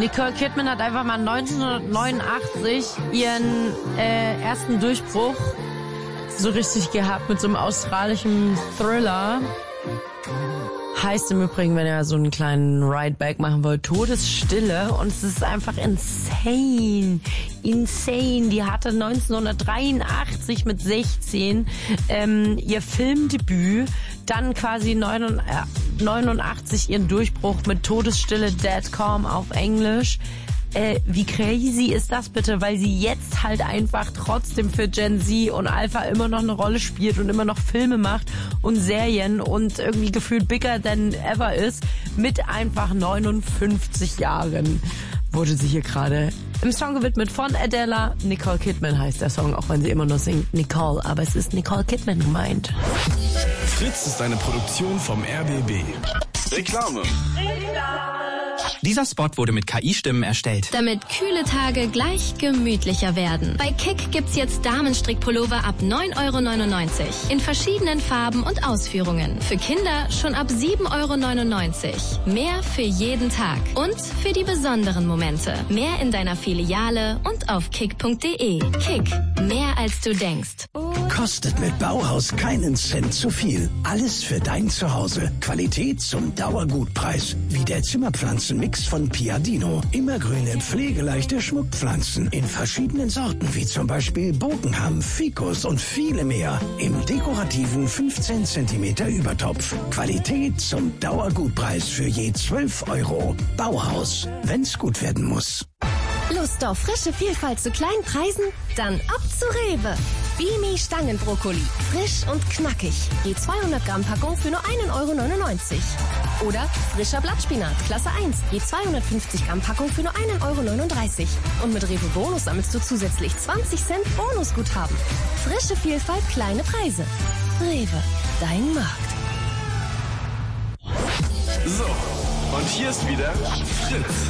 Nicole Kidman hat einfach mal 1989 ihren ersten Durchbruch so richtig gehabt mit so einem australischen Thriller. Heißt im Übrigen, wenn ihr so einen kleinen Rideback machen wollt, Todesstille. Und es ist einfach insane. Insane. Die hatte 1983 mit 16 ihr Filmdebüt. Dann quasi 89 ihren Durchbruch mit Todesstille, Dead Calm auf Englisch. Wie crazy ist das bitte, weil sie jetzt halt einfach trotzdem für Gen Z und Alpha immer noch eine Rolle spielt und immer noch Filme macht und Serien und irgendwie gefühlt bigger than ever ist. Mit einfach 59 Jahren wurde sie hier gerade im Song gewidmet von Adele. Nicole Kidman heißt der Song, auch wenn sie immer nur singt Nicole, aber es ist Nicole Kidman gemeint. Fritz ist eine Produktion vom RBB. Reklame. Dieser Spot wurde mit KI-Stimmen erstellt. Damit kühle Tage gleich gemütlicher werden. Bei Kick gibt's jetzt Damenstrickpullover ab 9,99 € in verschiedenen Farben und Ausführungen. Für Kinder schon ab 7,99 €. Mehr für jeden Tag und für die besonderen Momente. Mehr in deiner Filiale und auf kick.de. Kick, mehr als du denkst. Kostet mit Bauhaus keinen Cent zu viel. Alles für dein Zuhause. Qualität zum Dauergutpreis. Wie der Zimmerpflanzenmix von Piadino. Immergrüne, pflegeleichte Schmuckpflanzen in verschiedenen Sorten, wie zum Beispiel Bogenham, Ficus und viele mehr. Im dekorativen 15 cm Übertopf. Qualität zum Dauergutpreis für je 12 €. Bauhaus, wenn's gut werden muss. Lust auf frische Vielfalt zu kleinen Preisen? Dann ab zu Rewe. Bimi Stangenbrokkoli. Frisch und knackig. Je 200 Gramm Packung für nur 1,99 €. Oder frischer Blattspinat, Klasse 1. Je 250 Gramm Packung für nur 1,39 €. Und mit Rewe Bonus sammelst du zusätzlich 20 Cent Bonusguthaben. Frische Vielfalt, kleine Preise. Rewe, dein Markt. So, und hier ist wieder Fritz.